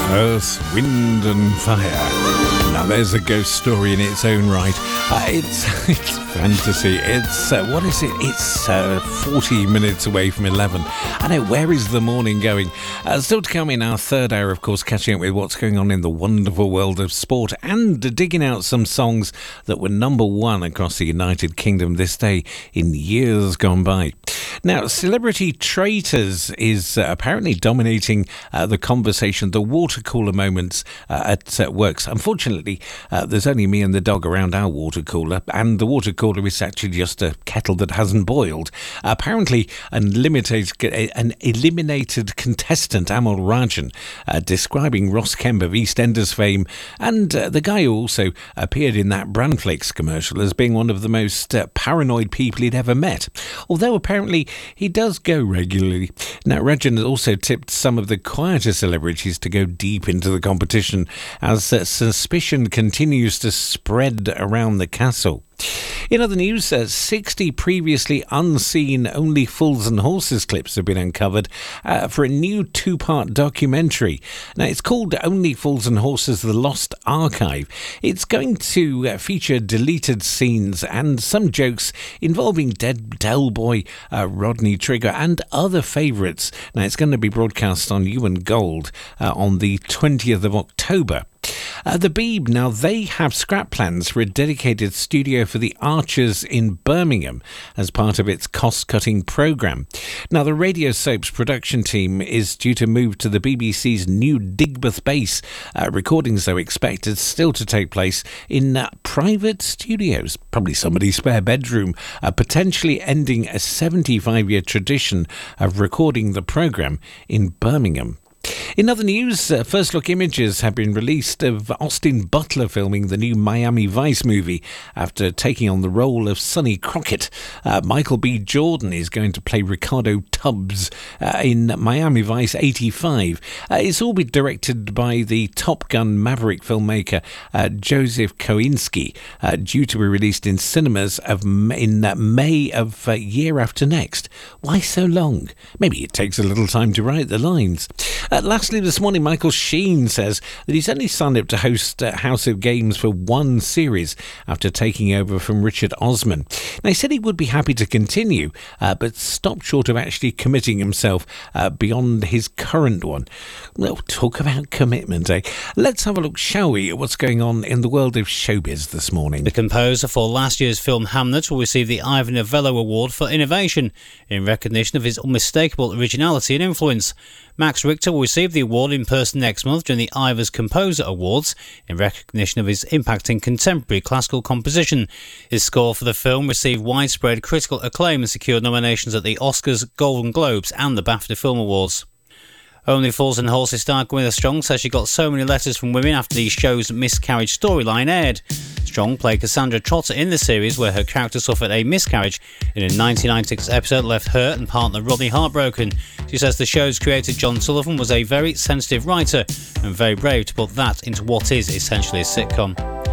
Earth, Wind and Fire. Now there's a ghost story in its own right. It's fantasy. It's, what is it? It's 40 minutes away from 11. I know, where is the morning going? Still to come in our third hour, of course, catching up with what's going on in the wonderful world of sport and digging out some songs that were number one across the United Kingdom this day in years gone by. Now, Celebrity Traitors is apparently dominating the conversation, the water cooler moments at works. Unfortunately, there's only me and the dog around our water cooler, and the water cooler is actually just a kettle that hasn't boiled. Apparently, an eliminated contestant, Amal Rajan, describing Ross Kemp of EastEnders fame, and the guy who also appeared in that Branflakes commercial as being one of the most paranoid people he'd ever met. Although apparently he does go regularly. Now, Rajan also tipped some of the quieter celebrities to go deep into the competition as suspicion continues to spread around the castle. In other news, 60 previously unseen Only Fools and Horses clips have been uncovered for a new two-part documentary. Now, it's called Only Fools and Horses: The Lost Archive. It's going to feature deleted scenes and some jokes involving dead Del Boy, Rodney Trigger and other favourites. Now, it's going to be broadcast on Ewan Gold on the 20th of October. The Beeb, now they have scrap plans for a dedicated studio for the Archers in Birmingham as part of its cost-cutting programme. Now, the radio soap's production team is due to move to the BBC's new Digbeth base. Recordings, though, expected still to take place in private studios, probably somebody's spare bedroom, potentially ending a 75-year tradition of recording the programme in Birmingham. In other news, first look images have been released of Austin Butler filming the new Miami Vice movie after taking on the role of Sonny Crockett. Michael B. Jordan is going to play Ricardo Tubbs in Miami Vice 85. It's all been directed by the Top Gun Maverick filmmaker Joseph Kosinski, due to be released in cinemas in May of year after next. Why so long? Maybe it takes a little time to write the lines. Lastly, this morning, Michael Sheen says that he's only signed up to host House of Games for one series after taking over from Richard Osman. Now, he said he would be happy to continue, but stopped short of actually committing himself beyond his current one. Well, talk about commitment, eh? Let's have a look, shall we, at what's going on in the world of showbiz this morning. The composer for last year's film Hamnet will receive the Ivor Novello Award for Innovation in recognition of his unmistakable originality and influence. Max Richter will receive the award in person next month during the Ivors Composer Awards in recognition of his impact in contemporary classical composition. His score for the film received widespread critical acclaim and secured nominations at the Oscars, Golden Globes and the BAFTA Film Awards. Only Fools and Horses star Gwyneth Strong says she got so many letters from women after the show's miscarriage storyline aired. Strong played Cassandra Trotter in the series, where her character suffered a miscarriage in a 1996 episode that left her and partner Rodney heartbroken. She says the show's creator John Sullivan was a very sensitive writer and very brave to put that into what is essentially a sitcom.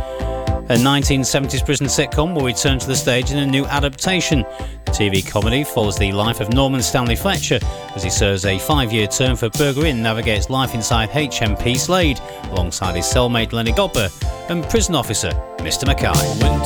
A 1970s prison sitcom will return to the stage in a new adaptation. The TV comedy follows the life of Norman Stanley Fletcher as he serves a 5-year term for Burger Inn, navigates life inside HMP Slade alongside his cellmate Lenny Godber and prison officer Mr. Mackay.